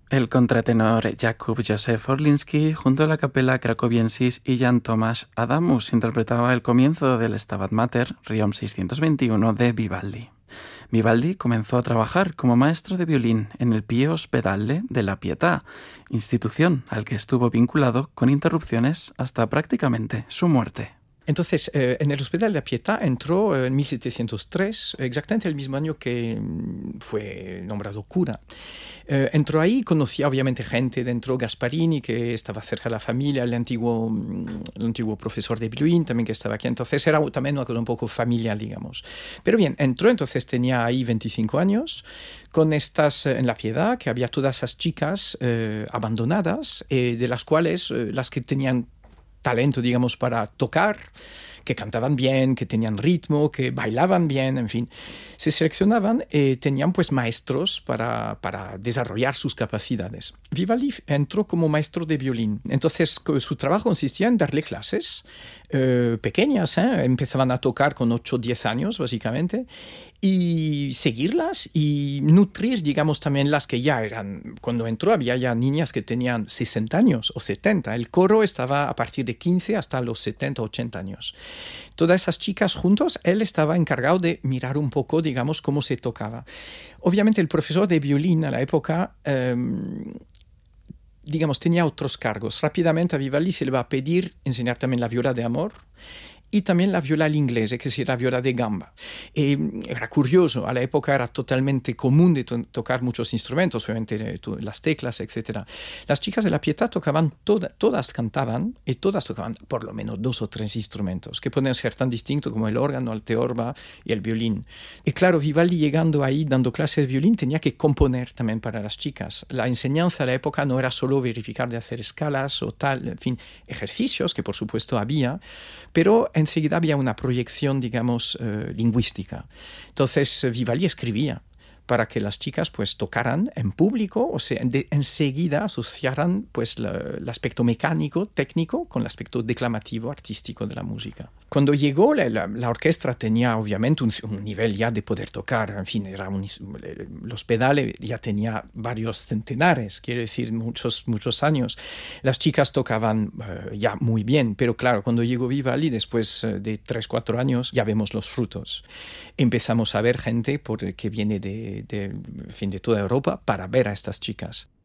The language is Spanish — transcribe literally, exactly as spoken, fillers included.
El contratenor Jakub Józef Orliński junto a la Capella Krakowiensis y Jan Tomasz Adamus interpretaba el comienzo del Stabat Mater, Riom seiscientos veintiuno, de Vivaldi. Vivaldi comenzó a trabajar como maestro de violín en el Pie Ospedale de la Pietà, institución al que estuvo vinculado con interrupciones hasta prácticamente su muerte. Entonces, eh, en el Hospital de la Pietà entró en mil setecientos tres, exactamente el mismo año que fue nombrado cura. Eh, entró ahí, conocía obviamente gente dentro, Gasparini, que estaba cerca de la familia, el antiguo, el antiguo profesor de violín también que estaba aquí. Entonces era también una cosa un poco familiar, digamos. Pero bien, entró, entonces tenía ahí veinticinco años, con estas, eh, en la Piedad, que había todas esas chicas eh, abandonadas, eh, de las cuales eh, las que tenían talento, digamos, para tocar, que cantaban bien, que tenían ritmo, que bailaban bien, en fin. Se seleccionaban y tenían pues maestros para, para desarrollar sus capacidades. Vivaldi entró como maestro de violín. Entonces su trabajo consistía en darle clases eh, pequeñas, ¿eh? Empezaban a tocar con ocho o diez años, básicamente, y seguirlas y nutrir, digamos, también las que ya eran. Cuando entró había ya niñas que tenían sesenta años o setenta. El coro estaba a partir de quince hasta los setenta, ochenta años. Todas esas chicas juntos, él estaba encargado de mirar un poco, digamos, cómo se tocaba. Obviamente el profesor de violín a la época, eh, digamos, tenía otros cargos. Rápidamente a Vivaldi se le va a pedir enseñar también la viola de amor y también la viola al inglés, que es la viola de gamba. Eh, era curioso, a la época era totalmente común de to- tocar muchos instrumentos, obviamente to- las teclas, etcétera. Las chicas de la Pietà tocaban, toda, todas cantaban y todas tocaban por lo menos dos o tres instrumentos, que pueden ser tan distintos como el órgano, el teorba y el violín. Y claro, Vivaldi llegando ahí, dando clases de violín, tenía que componer también para las chicas. La enseñanza a la época no era solo verificar de hacer escalas o tal, en fin, ejercicios, que por supuesto había, pero enseguida había una proyección, digamos, eh, lingüística. Entonces eh, Vivaldi escribía para que las chicas pues tocaran en público, o sea, de, enseguida asociaran pues la, el aspecto mecánico, técnico, con el aspecto declamativo, artístico de la música. Cuando llegó, la, la, la orquesta tenía obviamente un, un nivel ya de poder tocar, en fin, era un, el Hospedale ya tenía varios centenares, quiero decir, muchos, muchos años. Las chicas tocaban uh, ya muy bien, pero claro, cuando llegó Vivaldi, después uh, de tres, cuatro años, ya vemos los frutos. Empezamos a ver gente por, que viene de, de, en fin, de toda Europa para ver a estas chicas.